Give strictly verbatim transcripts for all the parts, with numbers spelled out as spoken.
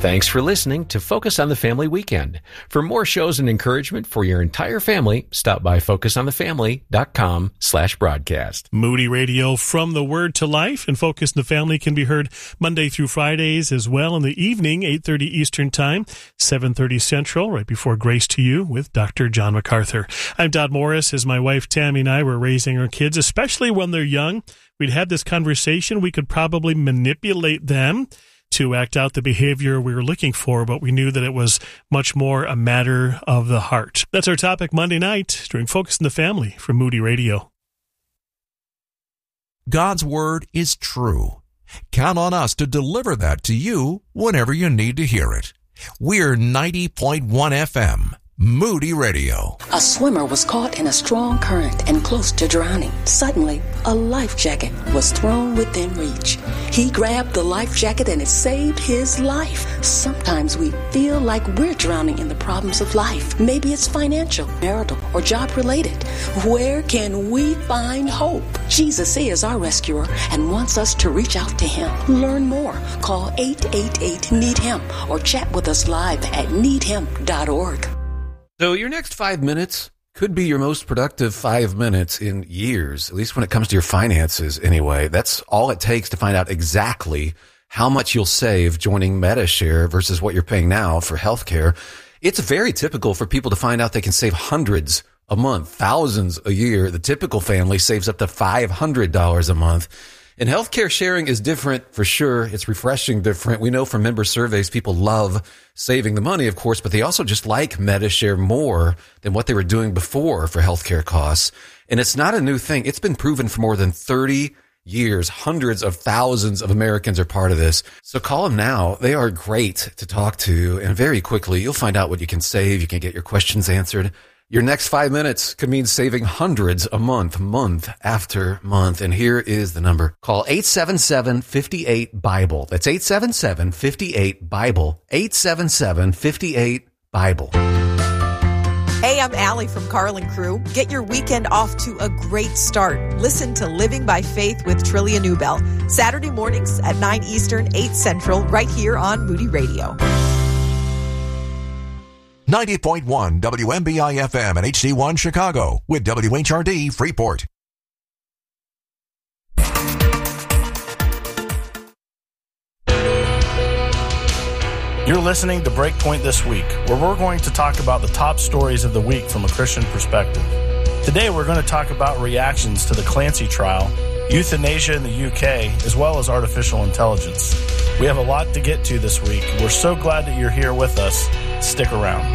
Thanks for listening to Focus on the Family Weekend. For more shows and encouragement for your entire family, stop by focusonthefamily.com slash broadcast. Moody Radio from the Word to Life, and Focus on the Family can be heard Monday through Fridays as well in the evening, eight thirty Eastern Time, seven thirty Central, right before Grace to You with Doctor John MacArthur. I'm Dodd Morris. As my wife Tammy and I were raising our kids, especially when they're young, we'd have this conversation. We could probably manipulate them to act out the behavior we were looking for, but we knew that it was much more a matter of the heart. That's our topic Monday night during Focus on the Family from Moody Radio. God's Word is true. Count on us to deliver that to you whenever you need to hear it. We're ninety point one F M, Moody Radio. A swimmer was caught in a strong current and close to drowning. Suddenly, a life jacket was thrown within reach. He grabbed the life jacket and it saved his life. Sometimes we feel like we're drowning in the problems of life. Maybe it's financial, marital, or job-related. Where can we find hope? Jesus is our rescuer and wants us to reach out to him. Learn more. Call eight eight eight, need him or chat with us live at need him dot org. So your next five minutes could be your most productive five minutes in years, at least when it comes to your finances anyway. That's all it takes to find out exactly how much you'll save joining MediShare versus what you're paying now for healthcare. It's very typical for people to find out they can save hundreds a month, thousands a year. The typical family saves up to five hundred dollars a month. And healthcare sharing is different for sure. It's refreshing different. We know from member surveys, people love saving the money, of course, but they also just like MediShare more than what they were doing before for healthcare costs. And it's not a new thing. It's been proven for more than thirty years. Hundreds of thousands of Americans are part of this. So call them now. They are great to talk to. And very quickly, you'll find out what you can save. You can get your questions answered. Your next five minutes could mean saving hundreds a month, month after month. And here is the number. Call eight seven seven, five eight, BIBLE. That's eight seven seven, five eight, BIBLE. eight seven seven, five eight, BIBLE. Hey, I'm Allie from Carlin Crew. Get your weekend off to a great start. Listen to Living by Faith with Trillia Newbell. Saturday mornings at nine Eastern, eight Central, right here on Moody Radio. ninety point one W M B I F M and H D one Chicago with W H R D Freeport. You're listening to Breakpoint This Week, where we're going to talk about the top stories of the week from a Christian perspective. Today, we're going to talk about reactions to the Clancy trial, euthanasia in the U K, as well as artificial intelligence. We have a lot to get to this week. We're so glad that you're here with us. Stick around.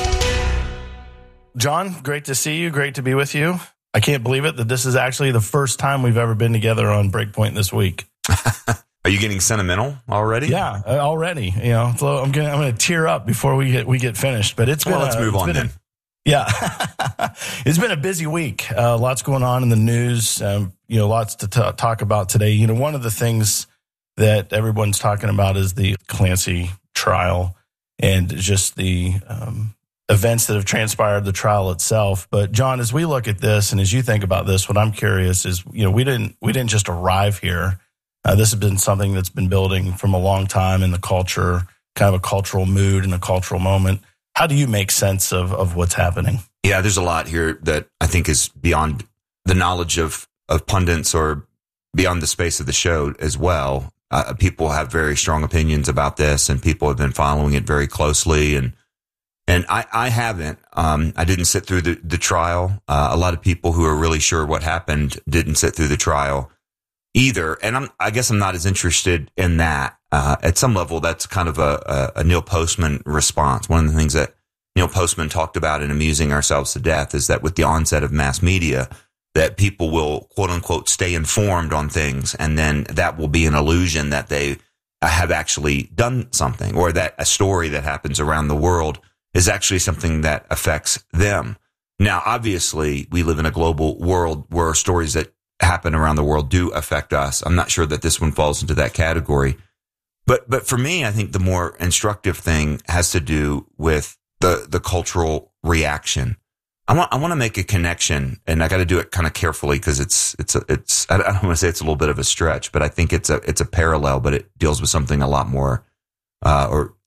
John, great to see you. Great to be with you. I can't believe it that this is actually the first time we've ever been together on Breakpoint This Week. Are you getting sentimental already? Yeah, already. You know, so I'm going I'm going to tear up before we get we get finished. But it's been well, let's a, move on then. A, yeah, it's been a busy week. Uh, lots going on in the news. Um, you know, lots to t- talk about today. You know, one of the things that everyone's talking about is the Clancy trial and just the um, events that have transpired, the trial itself. But John, as we look at this and as you think about this, what I'm curious is, you know, we didn't we didn't just arrive here. Uh, this has been something that's been building from a long time in the culture, kind of a cultural mood and a cultural moment. How do you make sense of, of what's happening? Yeah, there's a lot here that I think is beyond the knowledge of, of pundits or beyond the space of the show as well. Uh, people have very strong opinions about this, and people have been following it very closely. And and I, I haven't. Um, I didn't sit through the, the trial. Uh, a lot of people who are really sure what happened didn't sit through the trial either. And I'm, I guess I'm not as interested in that. Uh, at some level, that's kind of a, a, a Neil Postman response. One of the things that Neil Postman talked about in Amusing Ourselves to Death is that with the onset of mass media, that people will, quote unquote, stay informed on things. And then that will be an illusion that they have actually done something, or that a story that happens around the world is actually something that affects them. Now, obviously, we live in a global world where stories that happen around the world do affect us. I'm not sure that this one falls into that category. But but for me, I think the more instructive thing has to do with the the cultural reaction. I want I want to make a connection, and I got to do it kind of carefully because it's it's a, it's I don't want to say it's a little bit of a stretch, but I think it's a it's a parallel, but it deals with something a lot more uh, or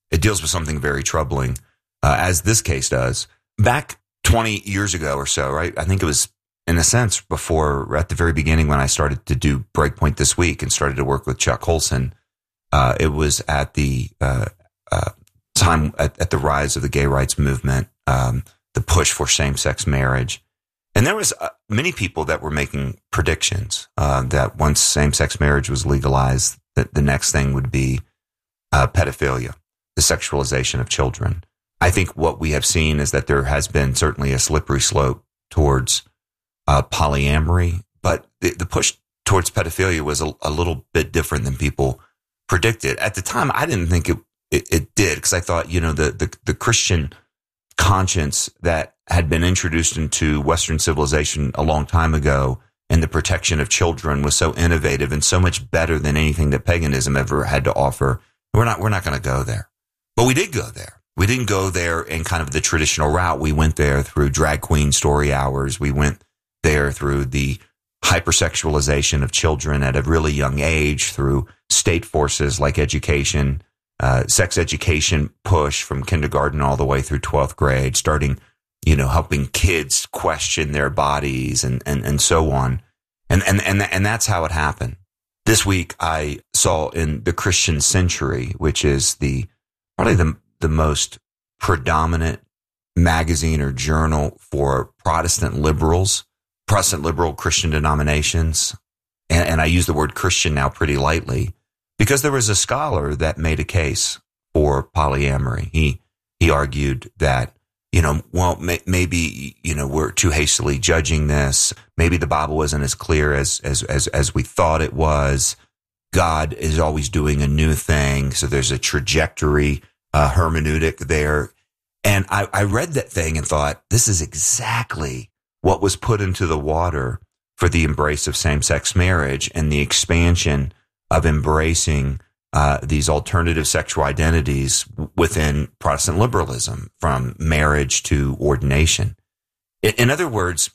It deals with something very troubling, uh, as this case does. Back twenty years ago or so, right? I think it was, in a sense, before, at the very beginning when I started to do Breakpoint This Week and started to work with Chuck Colson. Uh, it was at the uh, uh, time, at, at the rise of the gay rights movement, um, the push for same-sex marriage. And there was uh, many people that were making predictions uh, that once same-sex marriage was legalized, that the next thing would be uh, pedophilia, the sexualization of children. I think what we have seen is that there has been certainly a slippery slope towards uh, polyamory, but the, the push towards pedophilia was a, a little bit different than people predicted. At the time, I didn't think it it, it did, because I thought, you know, the, the the Christian conscience that had been introduced into Western civilization a long time ago and the protection of children was so innovative and so much better than anything that paganism ever had to offer. We're not we're not going to go there. But we did go there. We didn't go there in kind of the traditional route. We went there through drag queen story hours. We went there through the hypersexualization of children at a really young age, through state forces like education, uh, sex education push from kindergarten all the way through twelfth grade, starting, you know, helping kids question their bodies and, and, and so on. And, and, and, and that's how it happened. This week I saw in the Christian Century, which is the, probably the, the most predominant magazine or journal for Protestant liberals, Protestant liberal Christian denominations. And, and I use the word Christian now pretty lightly, because there was a scholar that made a case for polyamory. He, he argued that, you know, well, may, maybe, you know, we're too hastily judging this. Maybe the Bible isn't as clear as, as, as, as we thought it was. God is always doing a new thing. So there's a trajectory, uh, hermeneutic there. And I, I read that thing and thought, this is exactly what was put into the water for the embrace of same-sex marriage and the expansion of embracing uh, these alternative sexual identities within Protestant liberalism, from marriage to ordination. In, in other words,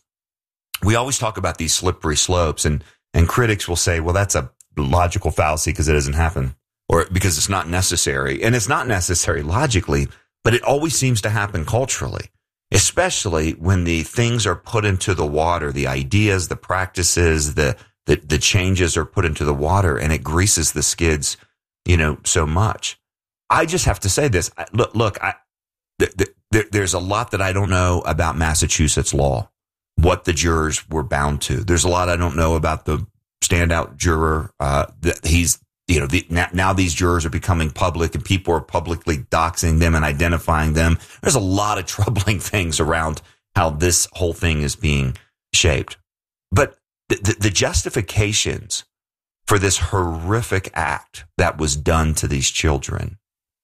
we always talk about these slippery slopes, and, and critics will say, well, that's a logical fallacy because it doesn't happen, or because it's not necessary. And it's not necessary logically, but it always seems to happen culturally, especially when the things are put into the water, the ideas, the practices, the, the, the changes are put into the water, and it greases the skids, you know, so much. I just have to say this. Look, look, I, th- th- there's a lot that I don't know about Massachusetts law, what the jurors were bound to. There's a lot I don't know about the standout juror. Uh, that he's, you know, the, now, now these jurors are becoming public and people are publicly doxing them and identifying them. There's a lot of troubling things around how this whole thing is being shaped. But the, the, the justifications for this horrific act that was done to these children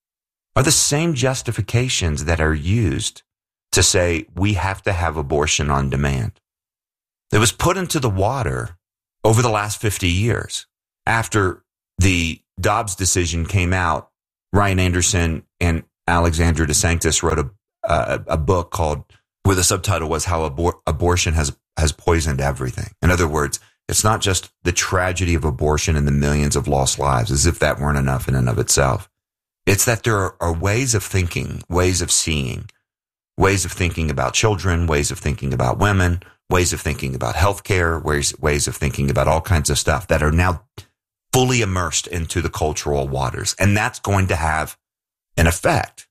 are the same justifications that are used to say we have to have abortion on demand. It was put into the water over the last fifty years. After the Dobbs decision came out, Ryan Anderson and Alexandra DeSanctis wrote a, a, a book called, where the subtitle was How Abor- Abortion Has has Poisoned Everything. In other words, it's not just the tragedy of abortion and the millions of lost lives, as if that weren't enough in and of itself. It's that there are, are ways of thinking, ways of seeing, ways of thinking about children, ways of thinking about women, ways of thinking about healthcare, ways, ways of thinking about all kinds of stuff that are now fully immersed into the cultural waters. And that's going to have an effect.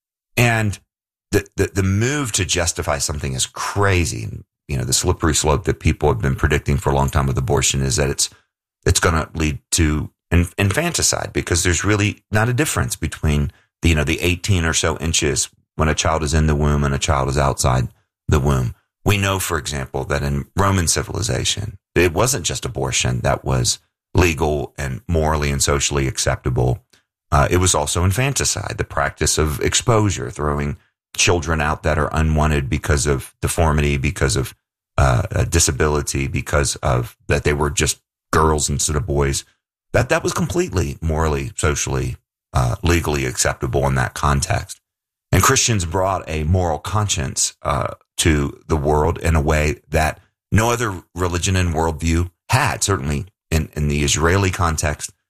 And the, the, the move to justify something is crazy. You know, the slippery slope that people have been predicting for a long time with abortion is that it's, it's going to lead to in, infanticide, because there's really not a difference between the, you know, the eighteen or so inches when a child is in the womb and a child is outside the womb. We know, for example, that in Roman civilization, it wasn't just abortion that was legal and morally and socially acceptable. Uh, it was also infanticide, the practice of exposure, throwing children out that are unwanted because of deformity, because of uh, disability, because of that they were just girls instead of boys. That that was completely morally, socially, uh, legally acceptable in that context. And Christians brought a moral conscience uh, to the world in a way that no other religion and worldview had. Certainly in, in the Israeli context,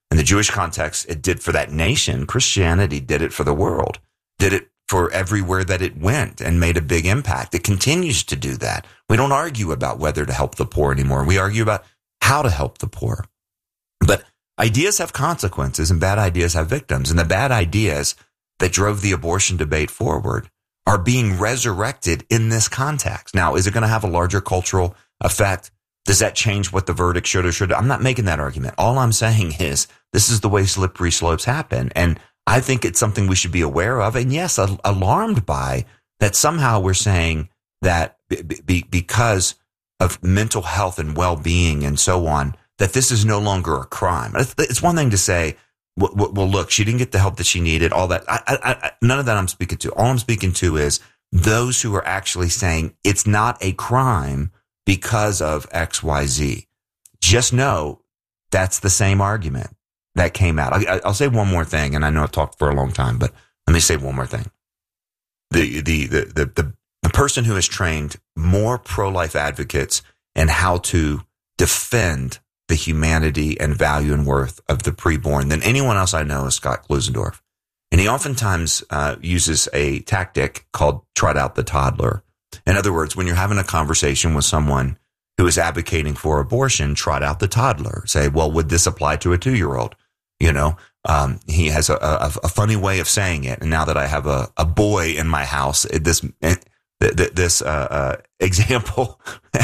In the Jewish context, it did for that nation. Christianity did it for the world, did it for everywhere that it went and made a big impact. It continues to do that. We don't argue about whether to help the poor anymore. We argue about how to help the poor. But ideas have consequences and bad ideas have victims. And the bad ideas that drove the abortion debate forward are being resurrected in this context. Now, is it going to have a larger cultural effect? Does that change what the verdict should or should? I'm not making that argument. All I'm saying is this is the way slippery slopes happen. And I think it's something we should be aware of. And yes, alarmed by that somehow we're saying that be, because of mental health and well-being and so on, that this is no longer a crime. It's one thing to say, well, look, she didn't get the help that she needed, all that. I, I, I, none of that I'm speaking to. All I'm speaking to is those who are actually saying it's not a crime because of X, Y, Z. Just know that's the same argument that came out. I, I'll say one more thing, and I know I've talked for a long time, but let me say one more thing. The, the, the, the, the, the person who has trained more pro-life advocates in how to defend the humanity and value and worth of the preborn than anyone else I know is Scott Klusendorf. And he oftentimes uh, uses a tactic called trot out the toddler. In other words, when you're having a conversation with someone who is advocating for abortion, trot out the toddler. Say, well, would this apply to a two-year-old? You know, um, he has a, a, a funny way of saying it. And now that I have a, a boy in my house, it, this it, this uh, uh, example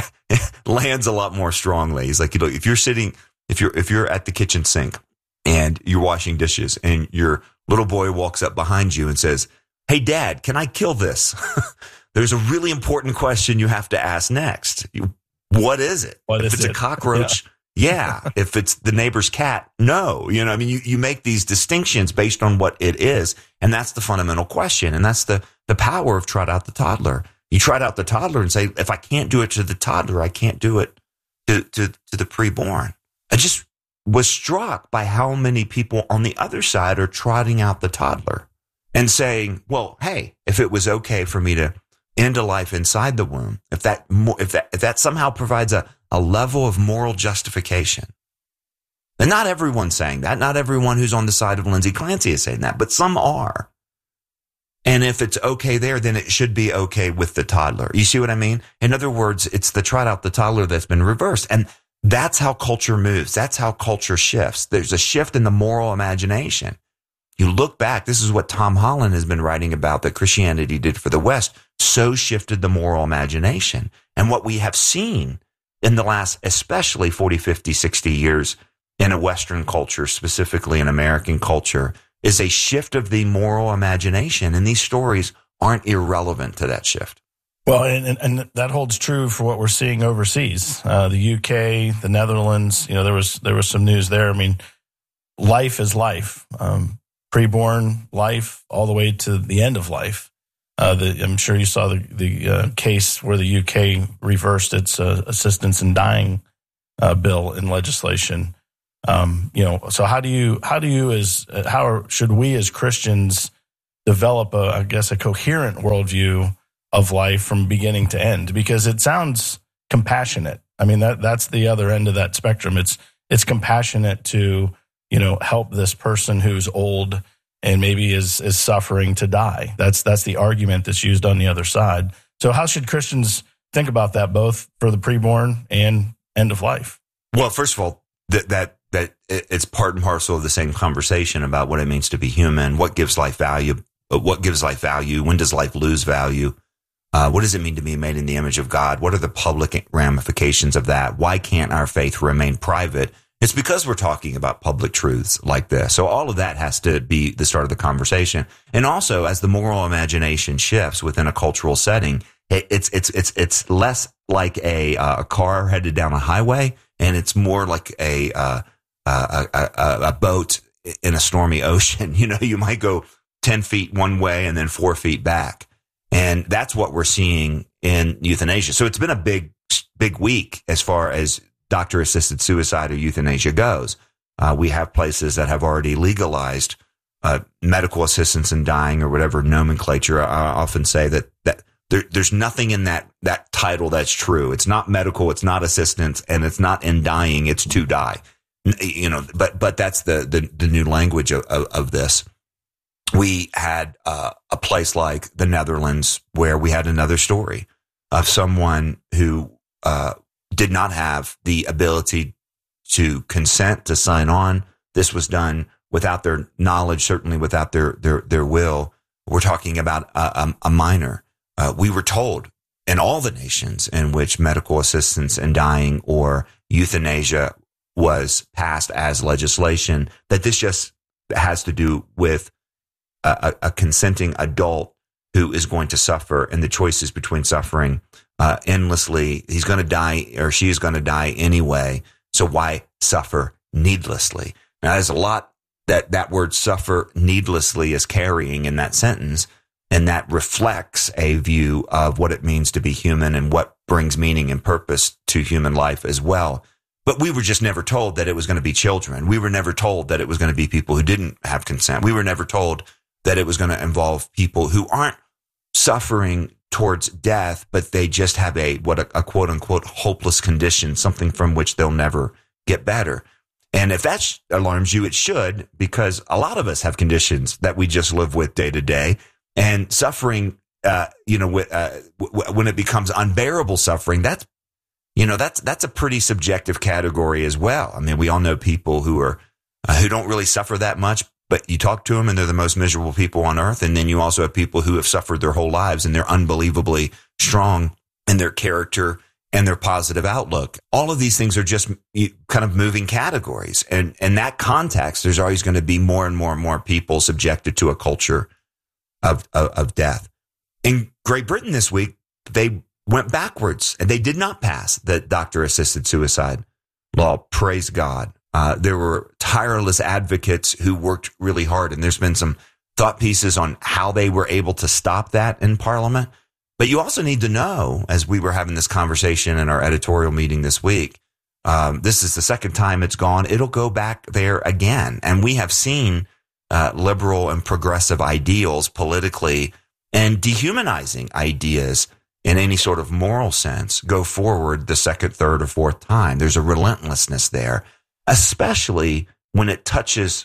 lands a lot more strongly. He's like, you know, if you're sitting, if you're if you're at the kitchen sink and you're washing dishes, and your little boy walks up behind you and says, "Hey, Dad, can I kill this?" There's a really important question you have to ask next. What is it? What if is it's it? a cockroach, yeah. yeah. If it's the neighbor's cat, no. You know, I mean, you, you make these distinctions based on what it is. And that's the fundamental question. And that's the, the power of trot out the toddler. You trot out the toddler and say, if I can't do it to the toddler, I can't do it to, to, to the preborn. I just was struck by how many people on the other side are trotting out the toddler and saying, well, hey, if it was okay for me to end a life inside the womb, if that if that if that somehow provides a, a level of moral justification. And not everyone's saying that. Not everyone who's on the side of Lindsay Clancy is saying that, but some are. And if it's okay there, then it should be okay with the toddler. You see what I mean? In other words, it's the trot out the toddler that's been reversed. And that's how culture moves. That's how culture shifts. There's a shift in the moral imagination. You look back, this is what Tom Holland has been writing about that Christianity did for the West. So shifted the moral imagination. And what we have seen in the last, especially forty, fifty, sixty years in a Western culture, specifically in American culture, is a shift of the moral imagination. And these stories aren't irrelevant to that shift. Well, and, and that holds true for what we're seeing overseas. Uh, the U K, the Netherlands, you know, there was there was some news there. I mean, life is life. Um, preborn life all the way to the end of life. Uh, the, I'm sure you saw the, the uh, case where the U K reversed its uh, assistance in dying uh, bill in legislation. Um, you know, so how do you how do you as uh, how should we as Christians develop a I guess a coherent worldview of life from beginning to end? Because it sounds compassionate. I mean, that that's the other end of that spectrum. It's it's compassionate to, you know, help this person who's old and maybe is is suffering to die. That's that's the argument that's used on the other side. So how should Christians think about that, both for the preborn and end of life? Well, first of all, that that that it's part and parcel of the same conversation about what it means to be human, what gives life value, what gives life value, when does life lose value, uh, what does it mean to be made in the image of God, what are the public ramifications of that, why can't our faith remain private? It's because we're talking about public truths like this. So all of that has to be the start of the conversation. And also, as the moral imagination shifts within a cultural setting, it's it's it's it's less like a, uh, a car headed down a highway, and it's more like a, uh, a, a a boat in a stormy ocean. You know, you might go ten feet one way and then four feet back, and that's what we're seeing in euthanasia. So it's been a big big week as far as doctor-assisted suicide or euthanasia goes. Uh, we have places that have already legalized uh, medical assistance in dying or whatever nomenclature. I often say that that there, there's nothing in that that title that's true. It's not medical, it's not assistance, and it's not in dying, it's to die. you know, but but that's the the, the new language of, of, of this. We had uh, a place like the Netherlands where we had another story of someone who uh, did not have the ability to consent to sign on. This was done without their knowledge, certainly without their their their will. We're talking about a, a minor. Uh, we were told in all the nations in which medical assistance in dying or euthanasia was passed as legislation that this just has to do with a, a consenting adult who is going to suffer, and the choices between suffering uh, endlessly. He's going to die, or she is going to die anyway. So why suffer needlessly? Now, there's a lot that that word "suffer needlessly" is carrying in that sentence, and that reflects a view of what it means to be human and what brings meaning and purpose to human life as well. But we were just never told that it was going to be children. We were never told that it was going to be people who didn't have consent. We were never told that it was going to involve people who aren't suffering towards death, but they just have a, what a, a quote unquote hopeless condition, something from which they'll never get better. And if that alarms you, it should, because a lot of us have conditions that we just live with day to day, and suffering, uh, you know, uh, w- when it becomes unbearable suffering, that's, you know, that's, that's a pretty subjective category as well. I mean, we all know people who are, uh, who don't really suffer that much, but you talk to them and they're the most miserable people on earth. And then you also have people who have suffered their whole lives and they're unbelievably strong in their character and their positive outlook. All of these things are just kind of moving categories. And in that context, there's always going to be more and more and more people subjected to a culture of, of, of death. In Great Britain this week, they went backwards and they did not pass the doctor-assisted suicide law. Praise God. Uh, there were tireless advocates who worked really hard, and there's been some thought pieces on how they were able to stop that in Parliament. But you also need to know, as we were having this conversation in our editorial meeting this week, um, this is the second time it's gone. It'll go back there again. And we have seen uh, liberal and progressive ideals politically and dehumanizing ideas in any sort of moral sense go forward the second, third, or fourth time. There's a relentlessness there, especially when it touches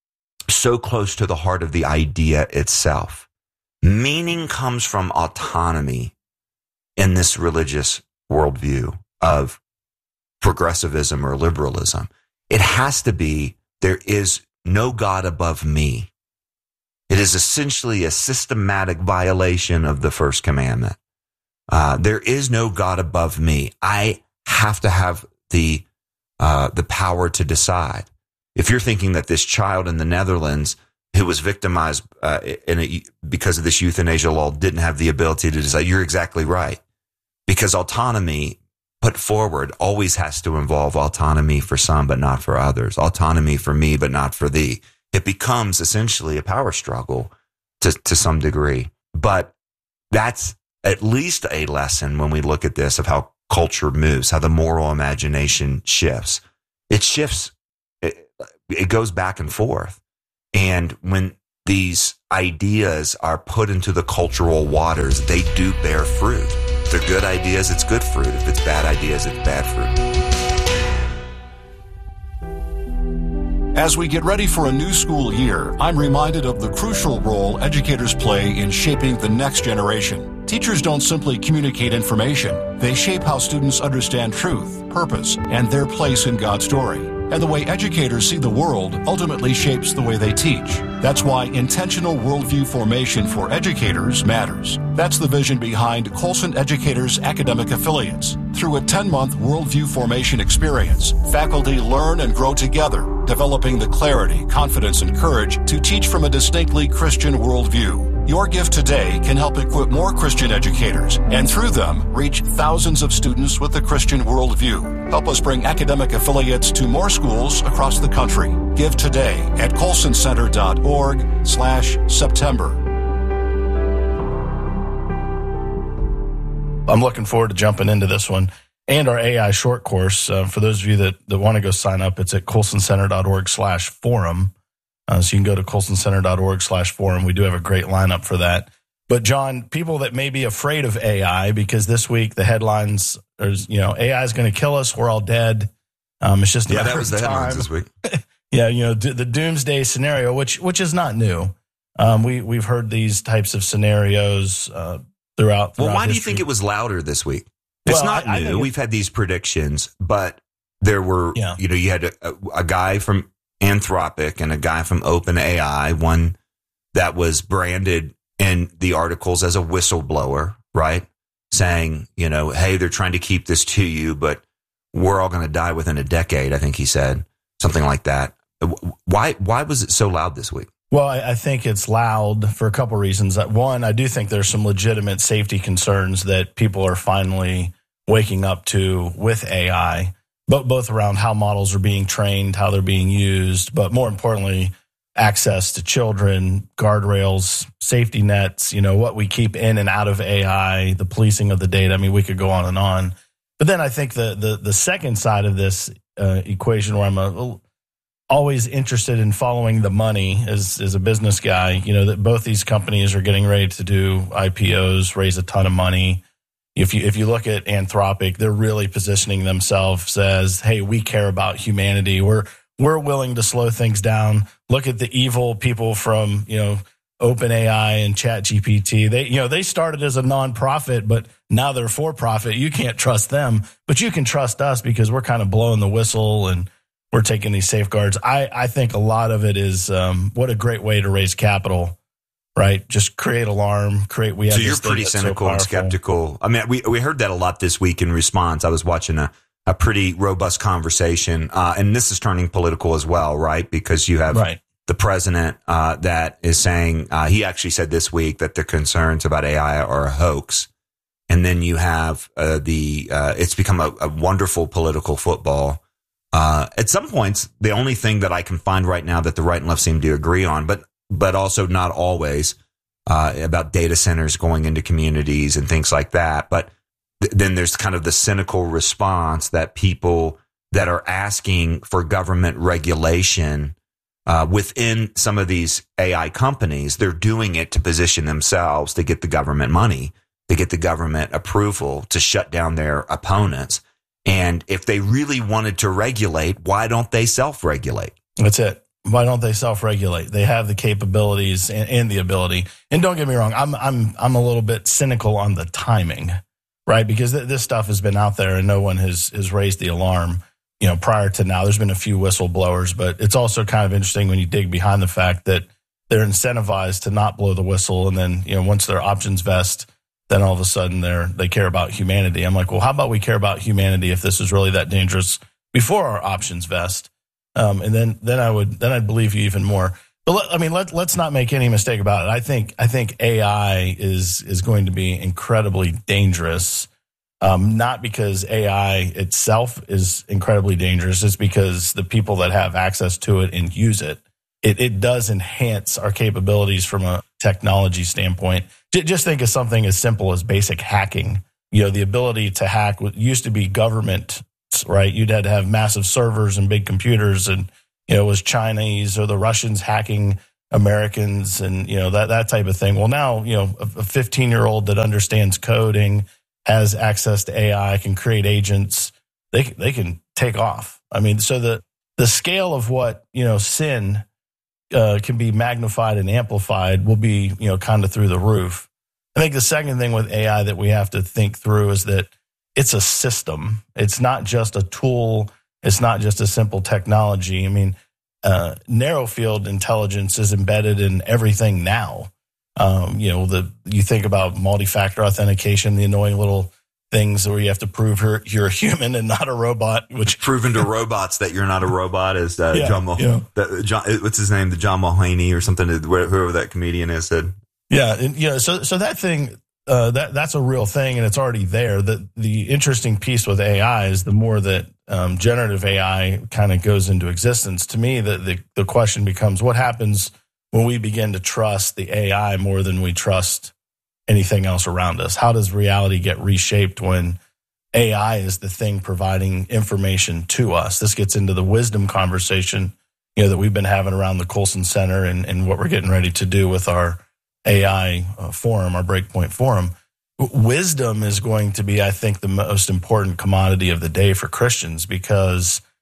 so close to the heart of the idea itself. Meaning comes from autonomy in this religious worldview of progressivism or liberalism. It has to be, there is no God above me. It is essentially a systematic violation of the first commandment. Uh, there is no God above me. I have to have the uh, the power to decide. If you're thinking that this child in the Netherlands who was victimized uh, in a, because of this euthanasia law didn't have the ability to decide, you're exactly right. Because autonomy put forward always has to involve autonomy for some, but not for others. Autonomy for me, but not for thee. It becomes essentially a power struggle to, to some degree. But that's at least a lesson when we look at this of how culture moves, how the moral imagination shifts. It shifts. It, it goes back and forth. And when these ideas are put into the cultural waters, they do bear fruit. If they're good ideas, it's good fruit. If it's bad ideas, it's bad fruit. As we get ready for a new school year, I'm reminded of the crucial role educators play in shaping the next generation. Teachers don't simply communicate information. They shape how students understand truth, purpose, and their place in God's story. And the way educators see the world ultimately shapes the way they teach. That's why intentional worldview formation for educators matters. That's the vision behind Colson Educators Academic Affiliates. Through a ten-month worldview formation experience, faculty learn and grow together, developing the clarity, confidence, and courage to teach from a distinctly Christian worldview. Your gift today can help equip more Christian educators, and through them, reach thousands of students with the Christian worldview. Help us bring academic affiliates to more schools across the country. Give today at colsoncenter.org slash September. I'm looking forward to jumping into this one and our A I short course. Uh, for those of you that, that want to go sign up, it's at colsoncenter.org slash forum. Uh, so you can go to colsoncenter.org slash forum. We do have a great lineup for that. But John, people that may be afraid of A I, because this week the headlines are, you know, A I is going to kill us. We're all dead. Um, it's just a yeah, matter that was of the headlines time. this week. Yeah, you know, the doomsday scenario, which which is not new. Um, we we've heard these types of scenarios uh, throughout, throughout. Well, why history. do you think it was louder this week? It's Well, not I- I new. think it- We've had these predictions, but there were, Yeah. you know, you had a, a, a guy from Anthropic and a guy from OpenAI, one that was branded in the articles as a whistleblower, right? Saying, you know, hey, they're trying to keep this to you, but we're all going to die within a decade, I think he said, something like that. Why, why was it so loud this week? Well, I, I think it's loud for a couple of reasons. One, I do think there's some legitimate safety concerns that people are finally waking up to with A I, but both around how models are being trained, how they're being used, but more importantly, access to children, guardrails, safety nets, you know, what we keep in and out of A I, the policing of the data. I mean, we could go on and on. But then I think the the, the second side of this uh, equation, where I'm a, always interested in following the money as, as a business guy, you know, that both these companies are getting ready to do I P Os, raise a ton of money. If you if you look at Anthropic, they're really positioning themselves as, hey, we care about humanity. We're we're willing to slow things down. Look at the evil people from, you know, OpenAI and ChatGPT. They, you know, they started as a nonprofit, but now they're for profit. You can't trust them, but you can trust us because we're kind of blowing the whistle and we're taking these safeguards. I, I think a lot of it is um, what a great way to raise capital, right? Just create alarm, create. We have So you're this thing pretty that's so cynical and powerful. skeptical. I mean, we we heard that a lot this week in response. I was watching a, a pretty robust conversation, uh, and this is turning political as well, right? Because you have Right. the president uh, that is saying, uh, he actually said this week that the concerns about A I are a hoax. And then you have uh, the, uh, it's become a, a wonderful political football. Uh, at some points, the only thing that I can find right now that the right and left seem to agree on, but but also not always, uh, about data centers going into communities and things like that. But th- then there's kind of the cynical response that people that are asking for government regulation uh, within some of these A I companies, they're doing it to position themselves to get the government money, to get the government approval to shut down their opponents. And if they really wanted to regulate, why don't they self-regulate? That's it. Why don't they self-regulate? They have the capabilities and, and the ability. And don't get me wrong, I'm I'm I'm a little bit cynical on the timing, right? Because th- this stuff has been out there and no one has has raised the alarm. You know, prior to now, there's been a few whistleblowers, but it's also kind of interesting when you dig behind the fact that they're incentivized to not blow the whistle, and then you know once their options vest, then all of a sudden they're they care about humanity. I'm like, well, how about we care about humanity if this is really that dangerous before our options vest? Um, and then, then I would, then I'd believe you even more. But let, I mean, let, let's not make any mistake about it. I think, I think A I is, is going to be incredibly dangerous. Um, not because A I itself is incredibly dangerous. It's because the people that have access to it and use it, it, it does enhance our capabilities from a technology standpoint. J- just think of something as simple as basic hacking. You know, the ability to hack what used to be government, right? You'd had to have massive servers and big computers, and you know it was Chinese or the Russians hacking Americans, and you know that that type of thing. Well, now you know a fifteen-year-old that understands coding, has access to A I, can create agents. They they can take off. I mean, so the the scale of what you know sin uh, can be magnified and amplified will be you know kind of through the roof. I think the second thing with A I that we have to think through is that it's a system. It's not just a tool. It's not just a simple technology. I mean, uh, narrow field intelligence is embedded in everything now. Um, you know, the you think about multi-factor authentication, the annoying little things where you have to prove you're, you're a human and not a robot. Which Proven to robots that you're not a robot is uh, Yeah, John, Mul- yeah. that, John. What's his name? The John Mulvaney or something? Whoever that comedian is said. Yeah, and, you know, so so that thing. Uh, that that's a real thing, and it's already there. The the interesting piece with A I is the more that um, generative A I kind of goes into existence. To me, the, the the question becomes: what happens when we begin to trust the A I more than we trust anything else around us? How does reality get reshaped when A I is the thing providing information to us? This gets into the wisdom conversation, you know, that we've been having around the Colson Center, and, and what we're getting ready to do with our A I uh, forum, our Breakpoint forum. W- wisdom is going to be, I think, the most important commodity of the day for Christians, because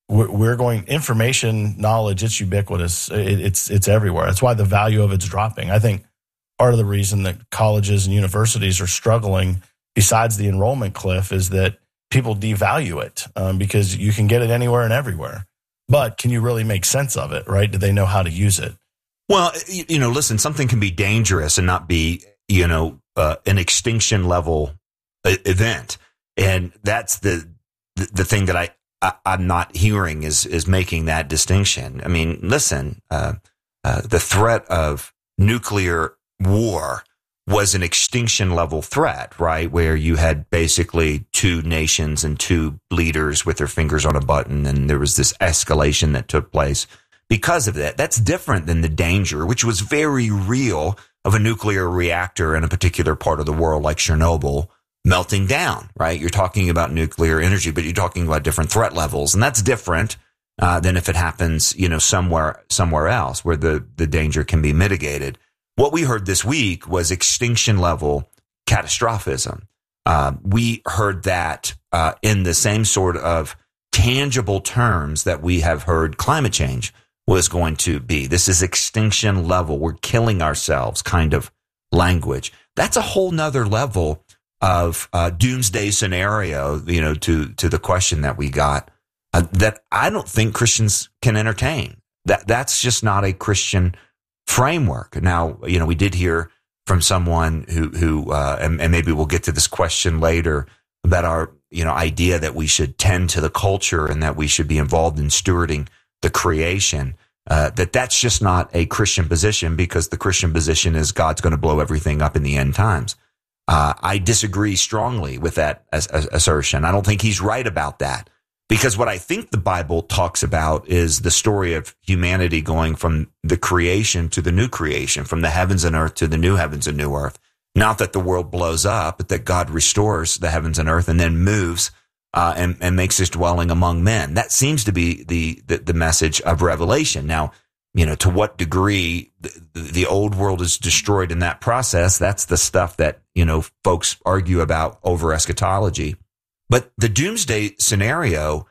we're going information, knowledge. It's ubiquitous. It, it's it's everywhere. That's why the value of it's dropping. I think part of the reason that colleges and universities are struggling, besides the enrollment cliff, is that people devalue it um, because you can get it anywhere and everywhere. But can you really make sense of it, right? Do they know how to use it? Well, you know, listen, something can be dangerous and not be, you know, uh, an extinction level event. And that's the the, the thing that I, I, I'm not hearing is is making that distinction. I mean, listen, uh, uh, the threat of nuclear war was an extinction level threat, right? Where you had basically two nations and two leaders with their fingers on a button, and there was this escalation that took place because of that. That's different than the danger, which was very real, of a nuclear reactor in a particular part of the world like Chernobyl melting down, right? You're talking about nuclear energy, but you're talking about different threat levels, and that's different uh, than if it happens, you know, somewhere somewhere else where the, the danger can be mitigated. What we heard this week was extinction level catastrophism. Uh, we heard that uh, in the same sort of tangible terms that we have heard climate change was going to be. This is extinction level. We're killing ourselves kind of language. That's a whole nother level of uh, doomsday scenario, you know, to, to the question that we got uh, that I don't think Christians can entertain. That that's just not a Christian framework. Now, you know, we did hear from someone who, who uh, and, and maybe we'll get to this question later about our, you know, idea that we should tend to the culture and that we should be involved in stewarding the creation, uh, that that's just not a Christian position, because the Christian position is God's going to blow everything up in the end times. Uh, I disagree strongly with that as, as assertion. I don't think he's right about that, because what I think the Bible talks about is the story of humanity going from the creation to the new creation, from the heavens and earth to the new heavens and new earth. Not that the world blows up, but that God restores the heavens and earth and then moves uh, and, and makes his dwelling among men. That seems to be the, the, the message of Revelation. Now, you know, to what degree the, the old world is destroyed in that process, that's the stuff that, you know, folks argue about over eschatology. But the doomsday scenario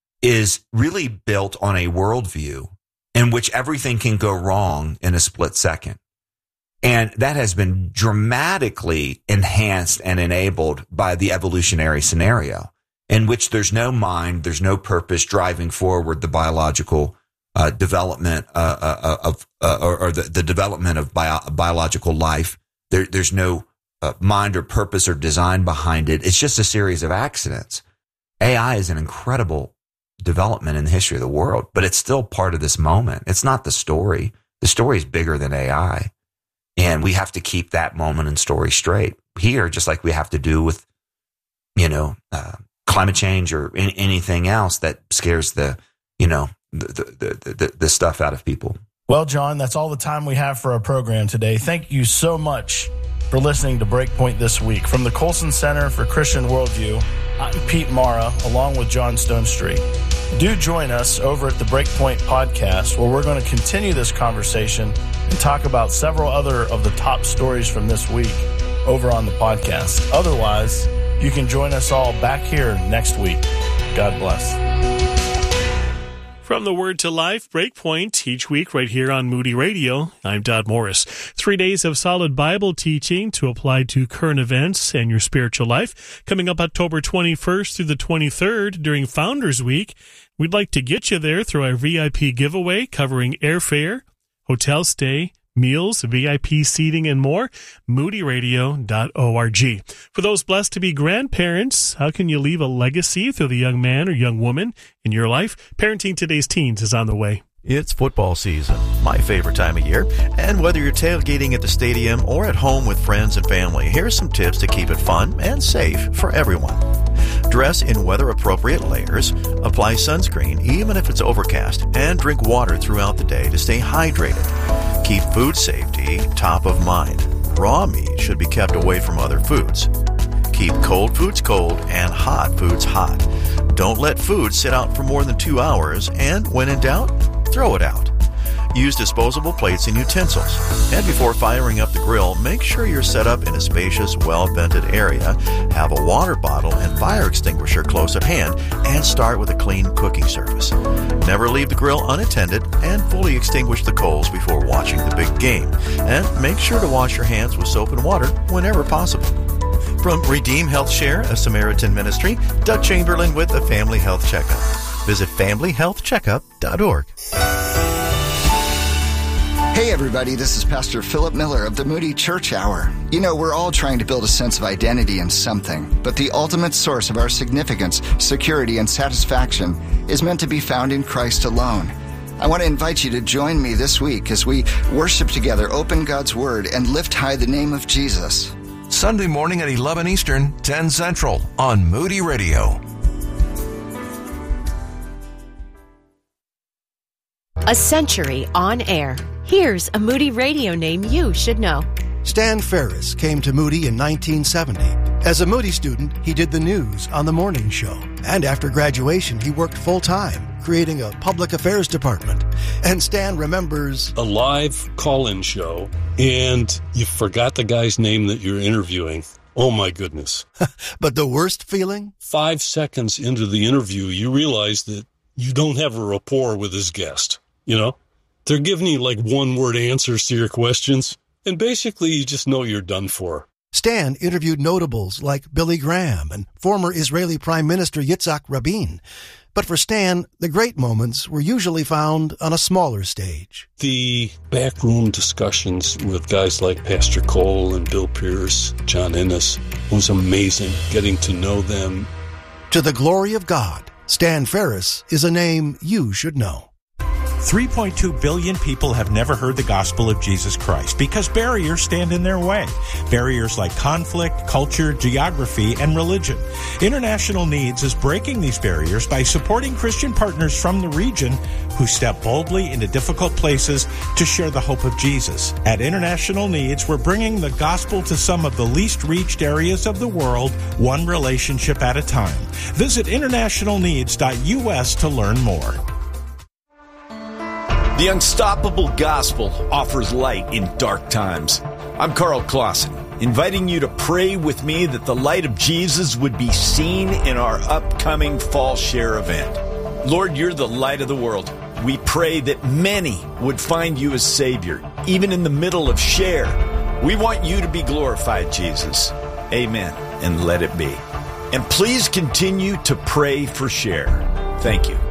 is really built on a worldview in which everything can go wrong in a split second. And that has been dramatically enhanced and enabled by the evolutionary scenario, in which there's no mind, there's no purpose driving forward the biological uh, development uh, uh, of, uh, or, or the, the development of bio, biological life. There, there's no uh, mind or purpose or design behind it. It's just a series of accidents. A I is an incredible development in the history of the world, but it's still part of this moment. It's not the story. The story is bigger than A I. And we have to keep that moment and story straight here, just like we have to do with, you know, uh, climate change or in, anything else that scares the, you know, the, the, the, the stuff out of people. Well, John, that's all the time we have for our program today. Thank you so much for listening to Breakpoint this week. From the Colson Center for Christian Worldview, I'm Pete Mara, along with John Stonestreet. Do join us over at the Breakpoint podcast, where we're going to continue this conversation and talk about several other of the top stories from this week over on the podcast. Otherwise, you can join us all back here next week. God bless. From the Word to Life, Breakpoint, each week right here on Moody Radio. I'm Dodd Morris. Three days of solid Bible teaching to apply to current events and your spiritual life. Coming up October twenty-first through the twenty-third during Founders Week. We'd like to get you there through our V I P giveaway covering airfare, hotel stay, meals, V I P seating, and more. moody radio dot org. For those blessed to be grandparents, how can you leave a legacy through the young man or young woman in your life? Parenting Today's Teens is on the way. It's football season, my favorite time of year, and whether you're tailgating at the stadium or at home with friends and family, here's some tips to keep it fun and safe for everyone. Dress in weather-appropriate layers, apply sunscreen even if it's overcast, and drink water throughout the day to stay hydrated. Keep food safety top of mind. Raw meat should be kept away from other foods. Keep cold foods cold and hot foods hot. Don't let food sit out for more than two hours, and when in doubt, throw it out. Use disposable plates and utensils. And before firing up the grill, make sure you're set up in a spacious, well-vented area, have a water bottle and fire extinguisher close at hand, and start with a clean cooking surface. Never leave the grill unattended and fully extinguish the coals before watching the big game. And make sure to wash your hands with soap and water whenever possible. From Redeem Health Share, a Samaritan ministry, Doug Chamberlain with the Family Health Checkup. Visit family health checkup dot org. Hey everybody, this is Pastor Philip Miller of the Moody Church Hour. You know, we're all trying to build a sense of identity in something, but the ultimate source of our significance, security, and satisfaction is meant to be found in Christ alone. I want to invite you to join me this week as we worship together, open God's Word, and lift high the name of Jesus. Sunday morning at eleven Eastern, ten Central on Moody Radio. A century on air. Here's a Moody Radio name you should know. Stan Ferris came to Moody in nineteen seventy. As a Moody student, he did the news on the morning show. And after graduation, he worked full-time, creating a public affairs department. And Stan remembers a live call-in show, and you forgot the guy's name that you're interviewing. Oh, my goodness. But the worst feeling? Five seconds into the interview, you realize that you don't have a rapport with his guest, you know? They're giving you like one-word answers to your questions, and basically you just know you're done for. Stan interviewed notables like Billy Graham and former Israeli Prime Minister Yitzhak Rabin. But for Stan, the great moments were usually found on a smaller stage. The backroom discussions with guys like Pastor Cole and Bill Pierce, John Ennis, was amazing, getting to know them. To the glory of God, Stan Ferris is a name you should know. three point two billion people have never heard the gospel of Jesus Christ because barriers stand in their way. Barriers like conflict, culture, geography, and religion. International Needs is breaking these barriers by supporting Christian partners from the region who step boldly into difficult places to share the hope of Jesus. At International Needs, we're bringing the gospel to some of the least reached areas of the world, one relationship at a time. Visit international needs dot U S to learn more. The Unstoppable Gospel offers light in dark times. I'm Carl Clausen, inviting you to pray with me that the light of Jesus would be seen in our upcoming Fall Share event. Lord, you're the light of the world. We pray that many would find you as Savior, even in the middle of Share. We want you to be glorified, Jesus. Amen, and let it be. And please continue to pray for Share. Thank you.